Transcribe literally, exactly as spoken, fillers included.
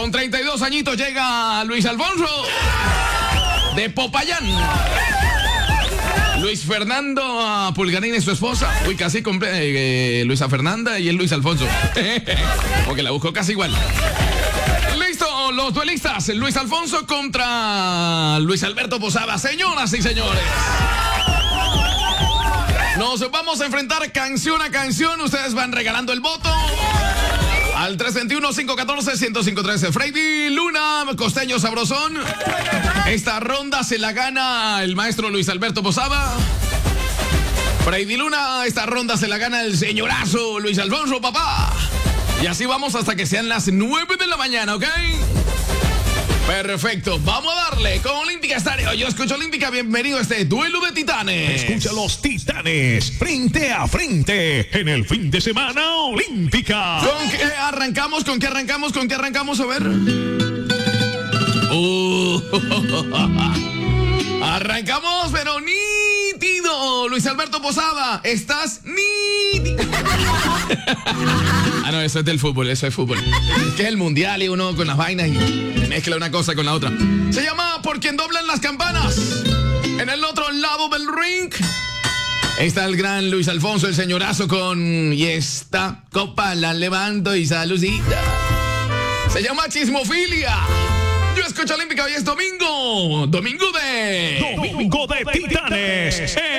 Con treinta y dos añitos llega Luis Alfonso de Popayán. Luis Fernando Pulgarín es su esposa. Uy, casi compré eh, Luisa Fernanda y el Luis Alfonso. Porque la buscó casi igual. Listo, los duelistas. Luis Alfonso contra Luis Alberto Posada. Señoras y señores, nos vamos a enfrentar canción a canción. Ustedes van regalando el voto al tres dos uno, cinco uno cuatro, uno cero cinco tres. Freddy Luna, costeño sabrosón. Esta ronda se la gana el maestro Luis Alberto Posada. Freddy Luna, esta ronda se la gana el señorazo Luis Alfonso, papá. Y así vamos hasta que sean las nueve de la mañana, ¿ok? Perfecto, vamos a darle con Olímpica Estéreo. Yo escucho Olímpica, bienvenido a este duelo de titanes. Escucha los titanes frente a frente en el fin de semana Olímpica. ¿Con qué arrancamos? ¿Con qué arrancamos? ¿Con qué arrancamos? A ver. Uh, arrancamos, pero nítido. Luis Alberto Posada, estás nítido. Ah, no, eso es del fútbol, eso es fútbol. Es que es el mundial y uno con las vainas y mezcla una cosa con la otra. Se llama Por quien doblan las campanas. En el otro lado del ring está el gran Luis Alfonso, el señorazo, con y esta copa la levanto y saludita. Se llama Chismofilia. Yo escucho Olímpica, hoy es domingo. Domingo de... Domingo de Titanes.